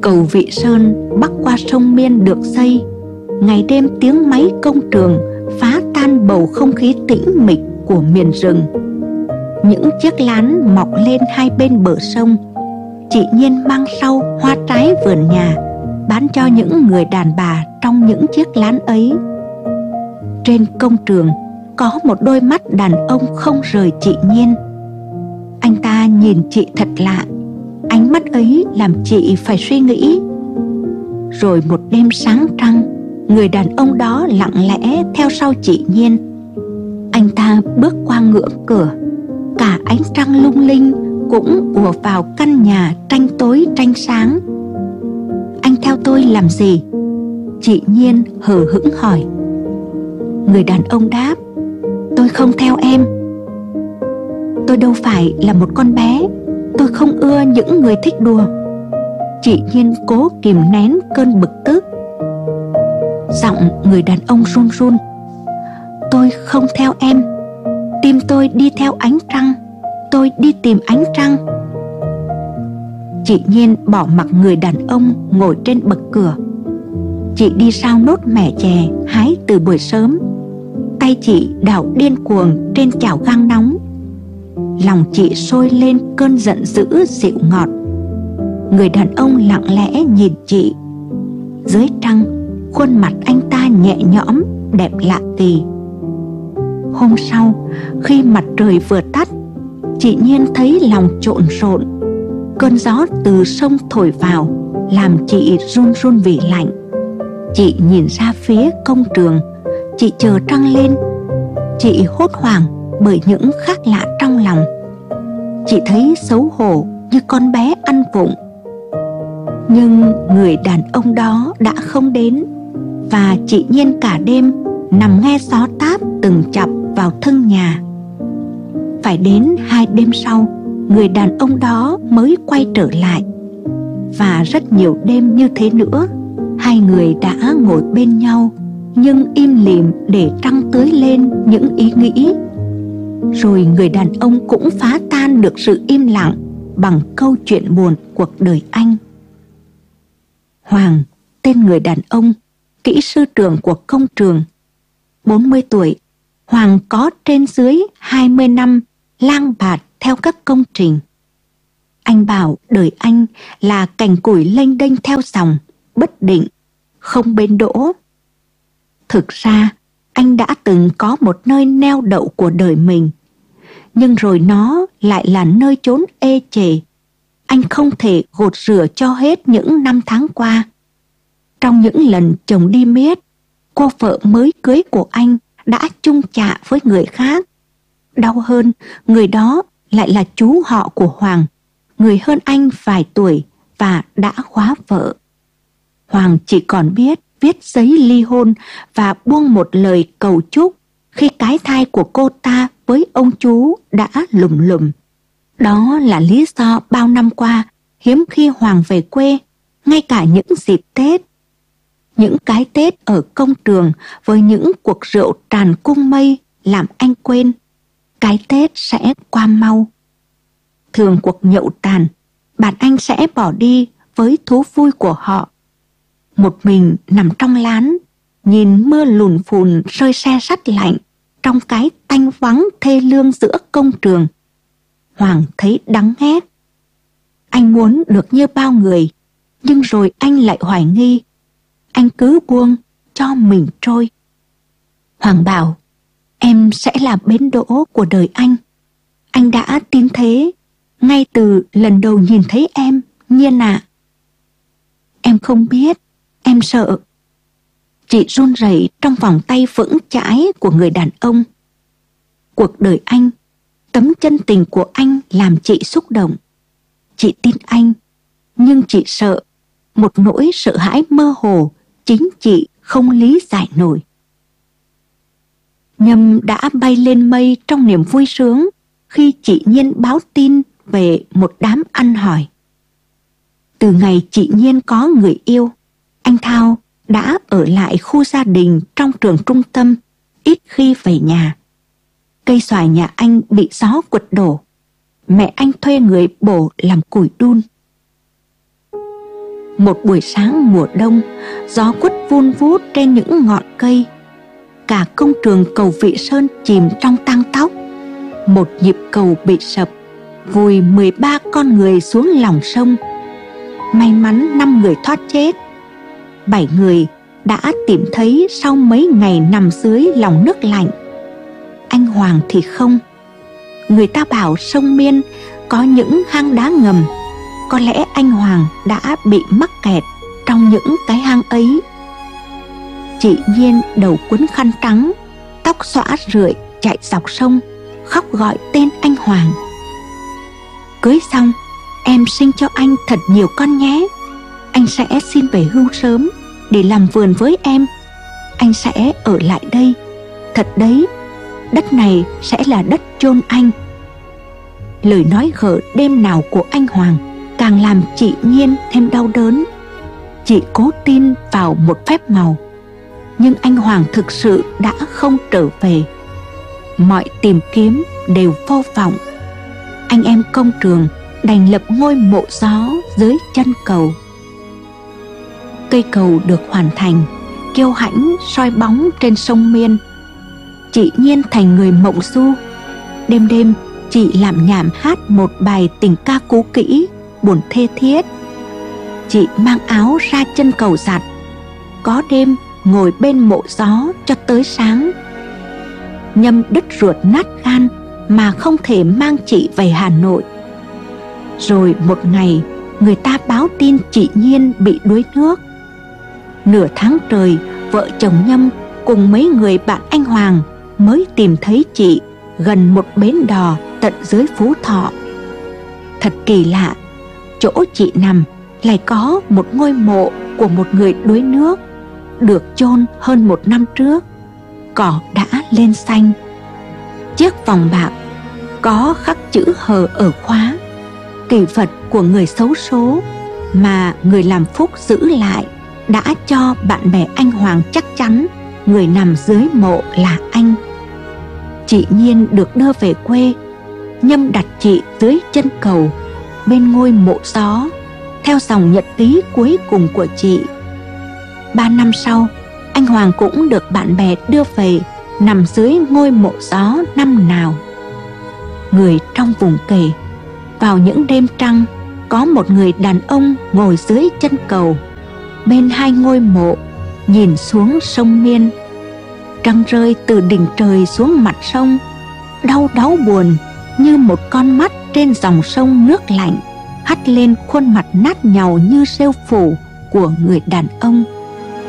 Cầu Vị Sơn bắc qua sông Miên được xây. Ngày đêm tiếng máy công trường phá tan bầu không khí tĩnh mịch của miền rừng. Những chiếc lán mọc lên hai bên bờ sông. Chị Nhiên mang sau hoa trái vườn nhà, bán cho những người đàn bà trong những chiếc lán ấy. Trên công trường có một đôi mắt đàn ông không rời chị Nhiên. Anh ta nhìn chị thật lạ, ánh mắt ấy làm chị phải suy nghĩ. Rồi một đêm sáng trăng, người đàn ông đó lặng lẽ theo sau chị Nhiên. Anh ta bước qua ngưỡng cửa, cả ánh trăng lung linh cũng ùa vào căn nhà tranh tối tranh sáng. Anh theo tôi làm gì? Chị Nhiên hờ hững hỏi. Người đàn ông đáp, tôi không theo em. Tôi đâu phải là một con bé, tôi không ưa những người thích đùa. Chị Nhiên cố kìm nén cơn bực tức. Giọng người đàn ông run run. Tôi không theo em. Tim tôi đi theo ánh trăng. Tôi đi tìm ánh trăng. Chị Nhiên bỏ mặc người đàn ông ngồi trên bậc cửa. Chị đi sao nốt mẻ chè hái từ buổi sớm. Tay chị đảo điên cuồng trên chảo gang nóng. Lòng chị sôi lên cơn giận dữ dịu ngọt. Người đàn ông lặng lẽ nhìn chị. Dưới trăng, khuôn mặt anh ta nhẹ nhõm, đẹp lạ kỳ. Hôm sau, khi mặt trời vừa tắt, chị Nhiên thấy lòng trộn rộn. Cơn gió từ sông thổi vào làm chị run run vì lạnh. Chị nhìn ra phía công trường. Chị chờ trăng lên. Chị hốt hoảng bởi những khác lạ trong lòng. Chị thấy xấu hổ như con bé ăn vụng. Nhưng người đàn ông đó đã không đến. Và chị Nhiên cả đêm nằm nghe gió táp từng chập vào thân nhà. Phải đến 2 đêm sau, người đàn ông đó mới quay trở lại. Và rất nhiều đêm như thế nữa, hai người đã ngồi bên nhau, nhưng im lìm để trăng tưới lên những ý nghĩ. Rồi người đàn ông cũng phá tan được sự im lặng bằng câu chuyện buồn cuộc đời anh. Hoàng, tên người đàn ông, kỹ sư trưởng của công trường. 40 tuổi, Hoàng có trên dưới 20 năm lang bạt theo các công trình. Anh bảo đời anh là cành củi lênh đênh theo dòng, bất định, không bến đỗ. Thực ra, anh đã từng có một nơi neo đậu của đời mình, nhưng rồi nó lại là nơi chốn ê chề. Anh không thể gột rửa cho hết những năm tháng qua. Trong những lần chồng đi miết, cô vợ mới cưới của anh đã chung chạ với người khác. Đau hơn, người đó lại là chú họ của Hoàng, người hơn anh vài tuổi và đã khóa vợ. Hoàng chỉ còn biết viết giấy ly hôn và buông một lời cầu chúc khi cái thai của cô ta với ông chú đã lùm lùm. Đó là lý do bao năm qua hiếm khi Hoàng về quê, ngay cả những dịp Tết. Những cái Tết ở công trường với những cuộc rượu tràn cung mây làm anh quên. Cái Tết sẽ qua mau. Thường cuộc nhậu tàn, bạn anh sẽ bỏ đi với thú vui của họ. Một mình nằm trong lán, nhìn mưa lùn phùn rơi se sắt lạnh trong cái tanh vắng thê lương giữa công trường. Hoàng thấy đắng ghét. Anh muốn được như bao người, nhưng rồi anh lại hoài nghi. Anh cứ buông cho mình trôi. Hoàng bảo, em sẽ là bến đỗ của đời anh. Anh đã tin thế ngay từ lần đầu nhìn thấy em, Nhiên ạ. Em không biết, em sợ. Chị run rẩy trong vòng tay vững chãi của người đàn ông. Cuộc đời anh, tấm chân tình của anh làm chị xúc động. Chị tin anh, nhưng chị sợ, một nỗi sợ hãi mơ hồ chính chị không lý giải nổi. Nhâm đã bay lên mây trong niềm vui sướng khi chị Nhiên báo tin về một đám ăn hỏi. Từ ngày chị Nhiên có người yêu, anh Thao đã ở lại khu gia đình trong trường trung tâm, ít khi về nhà. Cây xoài nhà anh bị gió quật đổ. Mẹ anh thuê người bổ làm củi đun. Một buổi sáng mùa đông, gió quất vun vút trên những ngọn cây. Cả công trường cầu Vị Sơn chìm trong tang tóc. Một nhịp cầu bị sập, vùi 13 con người xuống lòng sông. May mắn 5 người thoát chết. 7 người đã tìm thấy sau mấy ngày nằm dưới lòng nước lạnh. Anh Hoàng thì không. Người ta bảo sông Miên có những hang đá ngầm. Có lẽ anh Hoàng đã bị mắc kẹt trong những cái hang ấy. Chị Nhiên đầu quấn khăn trắng, tóc xõa rượi chạy dọc sông, khóc gọi tên anh Hoàng. Cưới xong, em sinh cho anh thật nhiều con nhé. Anh sẽ xin về hưu sớm để làm vườn với em. Anh sẽ ở lại đây. Thật đấy, đất này sẽ là đất chôn anh. Lời nói gở đêm nào của anh Hoàng càng làm chị Nhiên thêm đau đớn. Chị cố tin vào một phép màu, nhưng anh Hoàng thực sự đã không trở về. Mọi tìm kiếm đều vô vọng. Anh em công trường đành lập ngôi mộ gió dưới chân cầu. Cây cầu được hoàn thành, kiêu hãnh soi bóng trên sông Miên. Chị Nhiên thành người mộng du. Đêm đêm chị làm nhảm hát một bài tình ca cũ kỹ, buồn thê thiết. Chị mang áo ra chân cầu giặt, có đêm ngồi bên mộ gió cho tới sáng. Nhâm đứt ruột nát gan mà không thể mang chị về Hà Nội. Rồi một ngày, người ta báo tin chị Nhiên bị đuối nước. Nửa tháng trời, vợ chồng Nhâm cùng mấy người bạn anh Hoàng mới tìm thấy chị gần một bến đò tận dưới Phú Thọ. Thật kỳ lạ, chỗ chị nằm lại có một ngôi mộ của một người đuối nước, được chôn hơn 1 năm trước. Cỏ đã lên xanh. Chiếc vòng bạc có khắc chữ hờ ở khóa, kỷ vật của người xấu số mà người làm phúc giữ lại, đã cho bạn bè anh Hoàng chắc chắn người nằm dưới mộ là anh. Chị Nhiên được đưa về quê. Nhâm đặt chị dưới chân cầu bên ngôi mộ gió, theo dòng nhật ký cuối cùng của chị. 3 năm sau, anh Hoàng cũng được bạn bè đưa về nằm dưới ngôi mộ gió năm nào. Người trong vùng kể, vào những đêm trăng, có một người đàn ông ngồi dưới chân cầu bên 2 ngôi mộ, nhìn xuống sông Miên. Trăng rơi từ đỉnh trời xuống mặt sông, đau đáu buồn như một con mắt trên dòng sông nước lạnh, hắt lên khuôn mặt nát nhàu như rêu phủ của người đàn ông.